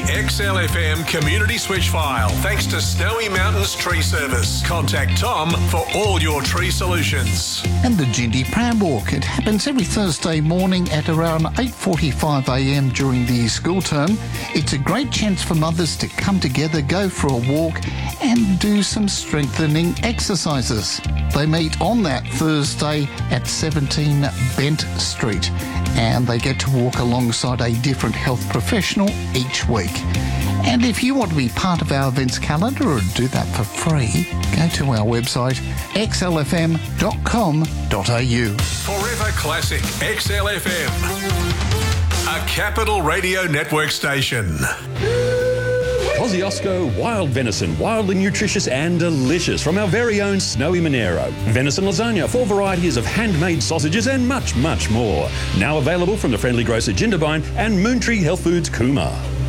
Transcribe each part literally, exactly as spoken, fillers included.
the X L F M community switch file thanks to Snowy Mountains Tree Service. Contact Tom for all your tree solutions. And the Jindy Pram Walk. It happens every Thursday morning at around eight forty-five a m during the school term. It's a great chance for mothers to come together, go for a walk and do some strengthening exercises. They meet on that Thursday at seventeen Bent Street, and they get to walk alongside a different health professional each week. And if you want to be part of our events calendar or do that for free, go to our website x l f m dot com dot a u. Forever Classic X L F M, a Capital Radio Network station. Kosciuszko wild venison, wildly nutritious and delicious from our very own Snowy Monero. Venison lasagna, four varieties of handmade sausages and much, much more. Now available from the friendly grocer Jindabyne and Moontree Health Foods Cooma.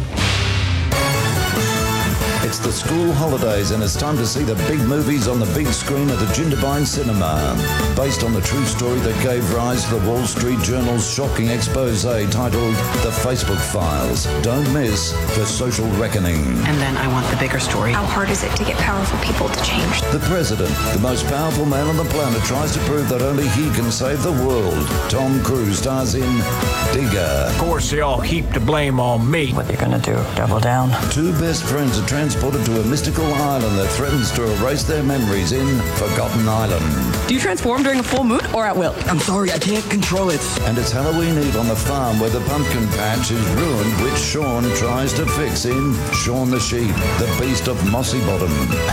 It's the school holidays and it's time to see the big movies on the big screen at the Jindabyne Cinema. Based on the true story that gave rise to the Wall Street Journal's shocking expose titled The Facebook Files. Don't miss The Social Reckoning. And then I want the bigger story. How hard is it to get powerful people to change? The President, the most powerful man on the planet, tries to prove that only he can save the world. Tom Cruise stars in Digger. Of course, they all heap the blame on me. What are you going to do? Double down? Two best friends are transported to a mystical island that threatens to erase their memories in Forgotten Island. Do you transform during a full moon or at will? I'm sorry, I can't control it. And it's Halloween Eve on the farm where the pumpkin patch is ruined, which Sean tries to fix in Shaun the Sheep, the Beast of Mossy Bottom.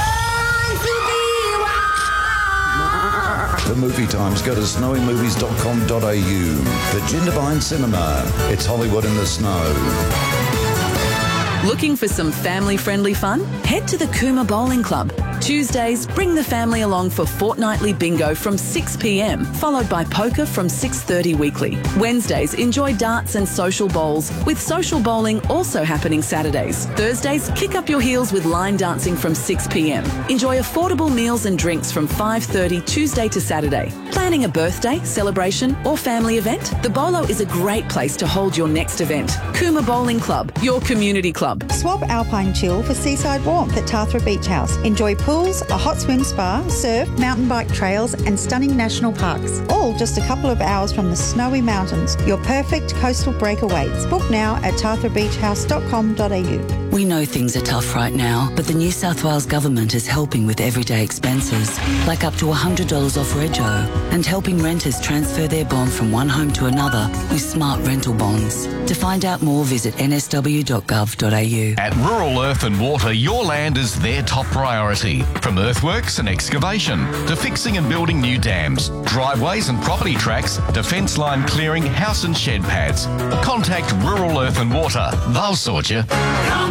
For movie times, go to snowy movies dot com dot a u. The Jindabyne Cinema. It's Hollywood in the snow. Looking for some family-friendly fun? Head to the Cooma Bowling Club. Tuesdays, bring the family along for fortnightly bingo from six p m, followed by poker from six thirty weekly. Wednesdays, enjoy darts and social bowls, with social bowling also happening Saturdays. Thursdays, kick up your heels with line dancing from six p m. Enjoy affordable meals and drinks from five thirty Tuesday to Saturday. Planning a birthday, celebration or family event? The Bolo is a great place to hold your next event. Cooma Bowling Club, your community club. Swap Alpine Chill for seaside warmth at Tathra Beach House. Enjoy pools, a hot swim spa, surf, mountain bike trails and stunning national parks. All just a couple of hours from the Snowy Mountains. Your perfect coastal break awaits. Book now at tathra beach house dot com dot a u. We know things are tough right now, but the New South Wales Government is helping with everyday expenses, like up to one hundred dollars off rego, and helping renters transfer their bond from one home to another with smart rental bonds. To find out more, visit n s w dot gov dot a u. At Rural Earth and Water, your land is their top priority. From earthworks and excavation to fixing and building new dams, driveways and property tracks to fence line clearing, house and shed pads. Contact Rural Earth and Water. They'll sort you.